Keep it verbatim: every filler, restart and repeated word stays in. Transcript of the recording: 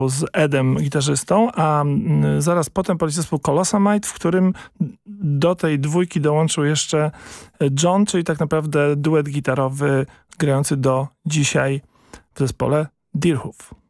z Edem, gitarzystą, a zaraz potem podzespół Colossamite, w którym do tej dwójki dołączył jeszcze John, czyli tak naprawdę duet gitarowy grający do dzisiaj w zespole Deerhoof.